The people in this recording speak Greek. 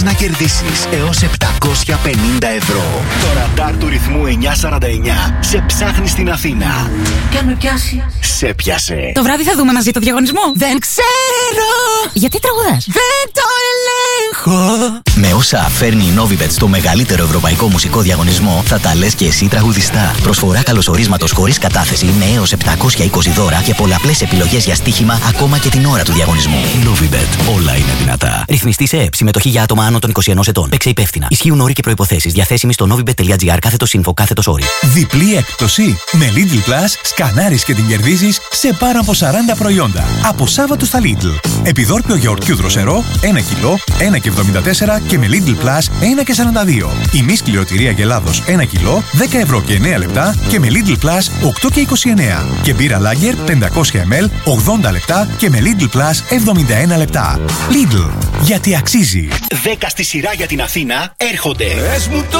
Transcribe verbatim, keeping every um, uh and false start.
να κερδίσεις έως επτακόσια πενήντα ευρώ. Το ραντάρ του ρυθμού εννιακόσια σαράντα εννιά σε ψάχνει στην Αθήνα. Και αν με πιάσει. Σε πιάσε. Το βράδυ θα δούμε μαζί το διαγωνισμό. Δεν ξέρω. Γιατί τραγουδάς? Δεν το ελέγχω. Με όσα φέρνει η Novibet στο μεγαλύτερο ευρωπαϊκό μουσικό διαγωνισμό, θα τα λες και εσύ τραγουδιστά. Προσφορά καλωσορίσματος χωρίς κατάθεση με έως επτακόσια είκοσι δώρα και πολλαπλές επιλογές για στοίχημα ακόμα και την ώρα του διαγωνισμού. Novibet. Όλα είναι δυνατά. Ρυθμιστή σε ΕΕΠ. Συμμετοχή για άτομα άνω των είκοσι ενός ετών. Παίξε υπεύθυνα. Ισχύουν όροι και προϋποθέσεις. Διαθέσιμοι στο novibet.gr κάθετος info κάθετος όροι. Διπλή έκπτωση. Με Lidl Plus σκανάρεις και την κερδίζεις σε πάρα από σαράντα προϊόντα. Από Σάββατο στα Lidl. Επιδόρπιο γιαουρτιού δροσερό ένα κιλό, ένα και εβδομήντα τέσσερα και με Lidl Plus ένα και σαράντα δύο. Η μη σκληροτηρία Γελάδος ένα κιλό, δέκα ευρώ και εννέα λεπτά και με Lidl Plus οκτώ και είκοσι εννέα. Και μπύρα Lager πεντακόσια μιλιλίτρα ογδόντα λεπτά και με Lidl Plus εβδομήντα ένα λεπτά. Lidl. Γιατί αξίζει. δέκα στη σειρά για την Αθήνα έρχονται.